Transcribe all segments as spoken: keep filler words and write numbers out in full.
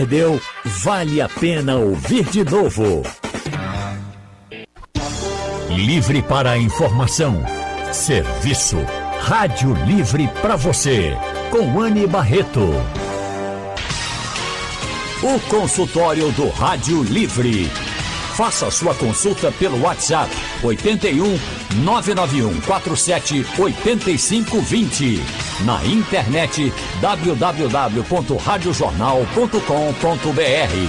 Perdeu? Vale a pena ouvir de novo. Livre para a informação. Serviço. Rádio Livre para você. Com Anne Barreto. O consultório do Rádio Livre. Faça sua consulta pelo WhatsApp oito um nove nove um quatro sete oito cinco dois zero. Na internet w w w ponto rádio jornal ponto com ponto b r.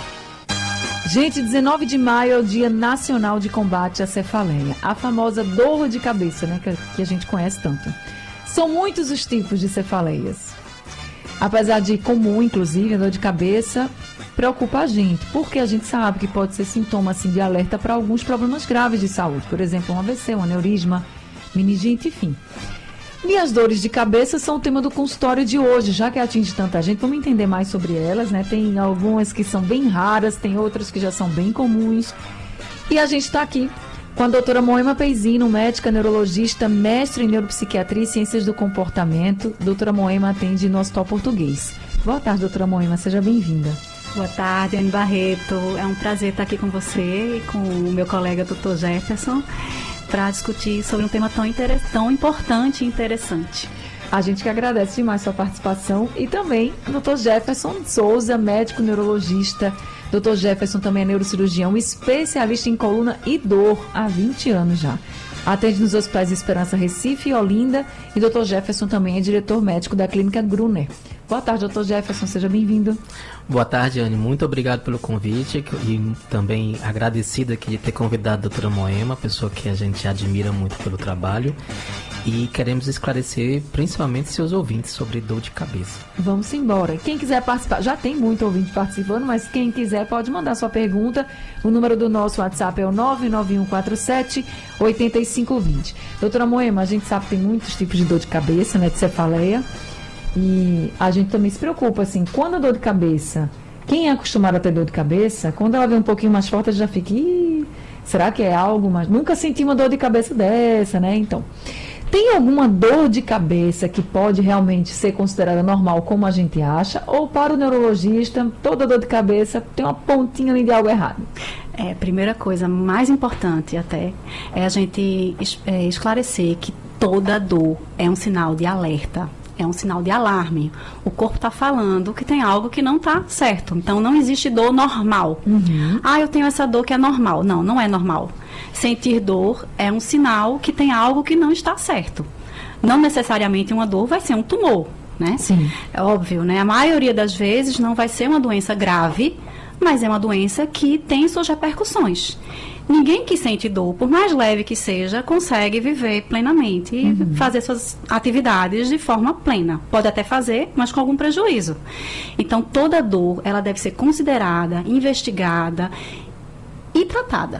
Gente, dezenove de maio é o Dia Nacional de Combate à Cefaleia, a famosa dor de cabeça, né, que, que a gente conhece tanto. São muitos os tipos de cefaleias. Apesar de comum, inclusive, a dor de cabeça preocupa a gente, porque a gente sabe que pode ser sintoma assim, de alerta para alguns problemas graves de saúde, por exemplo, um A V C, um aneurisma, meningite, enfim. E as dores de cabeça são o tema do consultório de hoje, já que atinge tanta gente, vamos entender mais sobre elas, né? Tem algumas que são bem raras, tem outras que já são bem comuns. E a gente está aqui com a doutora Moema Peisino, médica neurologista, mestre em neuropsiquiatria e ciências do comportamento. Doutora Moema atende no Hospital Português. Boa tarde, doutora Moema, seja bem-vinda. Boa tarde, Anne Barreto. É um prazer estar aqui com você e com o meu colega doutor Jefferson para discutir sobre um tema tão, inter... tão importante e interessante. A gente que agradece demais sua participação e também o doutor Jefferson Souza, médico neurologista. doutor Jefferson também é neurocirurgião, especialista em coluna e dor há vinte anos já. Atende nos hospitais de Esperança, Recife e Olinda. E doutor Jefferson também é diretor médico da Clínica Gruner. Boa tarde, doutor Jefferson, seja bem-vindo. Boa tarde, Anne. Muito obrigado pelo convite e também agradecido aqui de ter convidado a doutora Moema, pessoa que a gente admira muito pelo trabalho. E queremos esclarecer principalmente seus ouvintes sobre dor de cabeça. Vamos embora. Quem quiser participar, já tem muito ouvinte participando, mas quem quiser pode mandar sua pergunta. O número do nosso WhatsApp é o nove nove um quatro sete oito cinco dois zero. Doutora Moema, a gente sabe que tem muitos tipos de dor de cabeça, né, de cefaleia. E a gente também se preocupa, assim, quando a dor de cabeça, quem é acostumado a ter dor de cabeça, quando ela vem um pouquinho mais forte, já fica, Ih, será que é algo mais... Nunca senti uma dor de cabeça dessa, né? Então, tem alguma dor de cabeça que pode realmente ser considerada normal, como a gente acha? Ou para o neurologista, toda dor de cabeça tem uma pontinha ali de algo errado? É, a primeira coisa, mais importante até, é a gente é, esclarecer que toda dor é um sinal de alerta. É um sinal de alarme. O corpo está falando que tem algo que não está certo. Então, não existe dor normal. Uhum. Ah, eu tenho essa dor que é normal. Não, não é normal. Sentir dor é um sinal que tem algo que não está certo. Não necessariamente uma dor vai ser um tumor, né? Sim. É óbvio, né? A maioria das vezes não vai ser uma doença grave, mas é uma doença que tem suas repercussões. Ninguém que sente dor, por mais leve que seja, consegue viver plenamente e uhum. fazer suas atividades de forma plena. Pode até fazer, mas com algum prejuízo. Então, toda dor, ela deve ser considerada, investigada e tratada.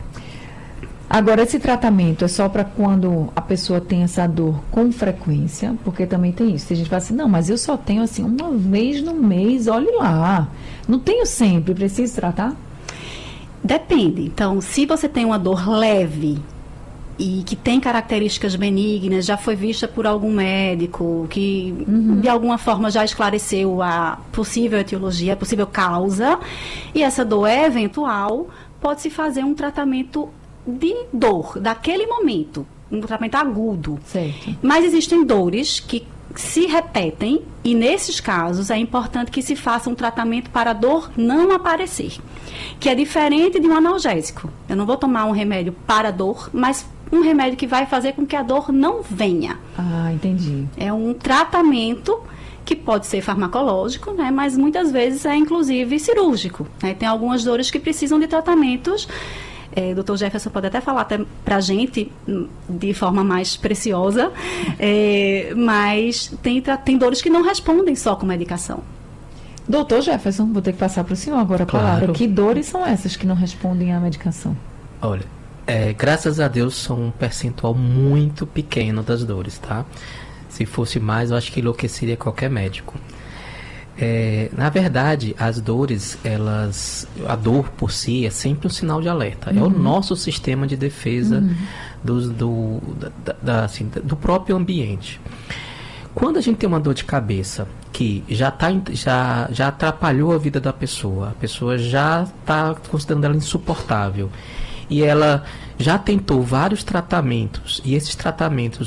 Agora, esse tratamento é só para quando a pessoa tem essa dor com frequência? Porque também tem isso. Tem gente que fala assim, não, mas eu só tenho assim uma vez no mês, olhe lá. Não tenho sempre, preciso tratar? Depende. Então, se você tem uma dor leve e que tem características benignas, já foi vista por algum médico, que uhum. de alguma forma já esclareceu a possível etiologia, a possível causa, e essa dor é eventual, pode-se fazer um tratamento de dor, daquele momento, um tratamento agudo. Certo. Mas existem dores que se repetem e, nesses casos, é importante que se faça um tratamento para a dor não aparecer, que é diferente de um analgésico. Eu não vou tomar um remédio para a dor, mas um remédio que vai fazer com que a dor não venha. Ah, entendi. É um tratamento que pode ser farmacológico, né, mas muitas vezes é, inclusive, cirúrgico, né? Tem algumas dores que precisam de tratamentos. É, o doutor Jefferson pode até falar até para a gente de forma mais preciosa, é, mas tem, tem dores que não respondem só com medicação. Doutor Jefferson, vou ter que passar para o senhor agora a claro. palavra. Que dores são essas que não respondem à medicação? Olha, é, graças a Deus são um percentual muito pequeno das dores, tá? Se fosse mais, eu acho que enlouqueceria qualquer médico. É, na verdade, as dores, elas, a dor por si é sempre um sinal de alerta. Uhum. É o nosso sistema de defesa uhum. do, do, da, da, assim, do próprio ambiente. Quando a gente tem uma dor de cabeça que já, tá, já, já atrapalhou a vida da pessoa, a pessoa já está considerando ela insuportável, e ela já tentou vários tratamentos, e esses tratamentos